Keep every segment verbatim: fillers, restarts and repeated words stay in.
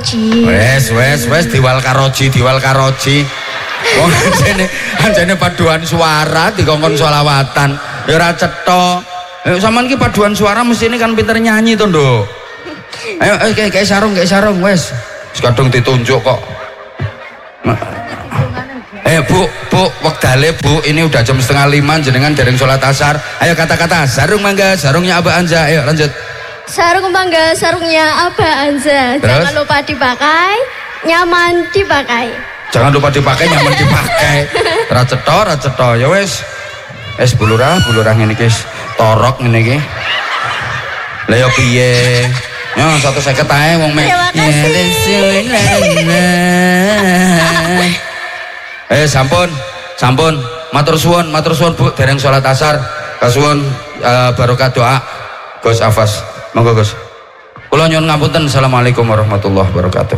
karoji. Wes wes wes diwal karoji diwal karoji. Wong anjene anjene paduan suara dikongkon sholawatan. Ya ora cetha. Eh sampean ki paduan suara mestine kan pinter nyanyi to, Nduk. Ayo kayak kayak sarung kayak sarung wes. Kadung ditunjuk kok. Eh bu, bu, waktale bu, ini udah jam setengah lima, jenengan dereng sholat asar. Ayo kata-kata, sarung mangga, sarungnya Abah Anza. Ayo lanjut. Sarung mangga, sarungnya Abah Anza. Terus? Jangan lupa dipakai, nyaman dipakai. Jangan lupa dipakai, nyaman dipakai. Raceto, raceto, ya wes. Es bulurah, bulurah ini guys, torok ini guys. Leo piye? Ya satu saya ketahui, wong me. Terima kasih. Eh sampun, sampun, matur suwun, matur suwun Bu, dereng sholat asar, kasuwun uh, barokah doa, Gus Afas, monggo Gus. Kula nyuwun ngapunten, assalamualaikum warahmatullahi wabarakatuh.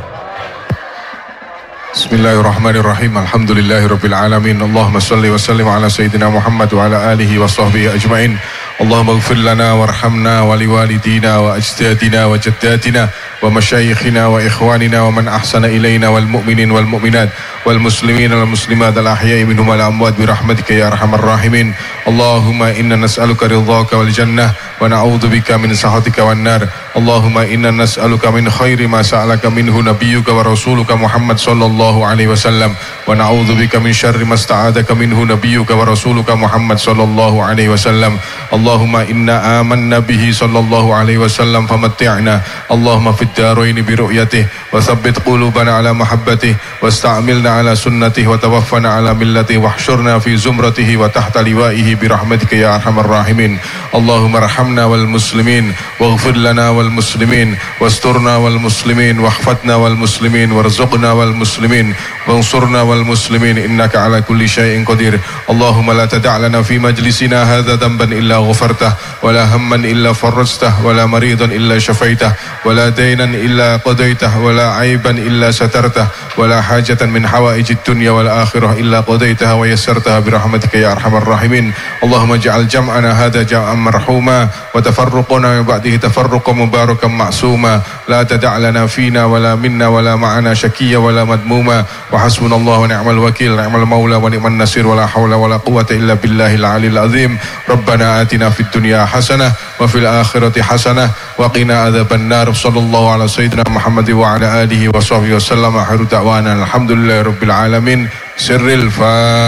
Bismillahirrahmanirrahim. Alhamdulillahirabbil alamin. Allahumma shalli wa sallim ala sayyidina Muhammad wa ala alihi wa sahbihi ajmain. Allahumma ighfir lana warhamna wa liwalidina wa ajdadina wa jaddatina wa masyayikhina wa ikhwanina wa man ahsana ilayna wal mu'minin wal mu'minat wal muslimin wal muslimat al ahya'i minhum wal amwat bi rahmatika ya arhamar rahimin. Allahumma inna nas'aluka ridhaka wal jannah wa na'udzu bika min sakhatika wan nar. Allahumma inna nas'aluka min khairi ma sa'alaka minhu nabiyyuka wa rasuluka Muhammad sallallahu alaihi wasallam wa na'udzu bika min syarri ma sta'adaka minhu nabiyyuka wa rasuluka Muhammad sallallahu alaihi wasallam. Allahumma inna amanna bihi sallallahu alaihi wasallam famatti'na. Allahumma fid daraini bi ru'yatihi wa tsabbit qulubana ala mahabbatihi wasta'milna ala sunnatihi wa tawaffana ala millatihi wahsyurna fi zumratihi wa tahta liwa'ihi bi rahmatika ya arhamar rahimin. Allahumma arhamna wal muslimin waghfir lana wal muslimin wasturna wal muslimin wahfatna wal muslimin warzuqna wal muslimin wansurna wal muslimin innaka ala kulli syai'in qadir. Allahumma la tada' lana fi majlisina hadha dhanban illa ghafartah wa la hamman illa farajtah wa la maridan illa syafaitah wa la daynan illa qadaitah wa la aiban illa satartah wa la hajatan min hawaijid dunya wal akhirah illa qadaitaha wa yassartaha bi rahmatika ya arhamar rahimin. Allahumma ij'al jam'ana hadha jam'an marhuma wa tafarruqana min ba'dihi tafarruqan mubarakan ma'suma la tada' lana fina wa la minna wa la ma'ana shakiyya wa la madmuma wa hasbunallahu wa ni'mal wakil ni'mal maula wa ni'man nasir wa la hawla wa la quwwata illa billahil aliyil azim. Rabbana atina fid dunya hasanah wa fil akhirati hasanah wa qina adzaban nar. Sallallahu ala sayyidina Muhammad wa ala alihi wa sahbihi wa sallam. Akhiru da'wana alhamdulillahi rabbil alamin. Sirril fa